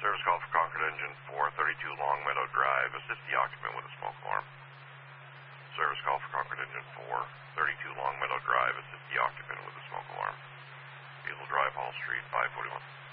Service call for Concord Engine 432 Longmeadow Drive. Assist the occupant with a smoke alarm. Service call for Concord Engine 432 Longmeadow Drive. Assist the occupant with a smoke alarm. Hazel Drive, Hall Street, 541.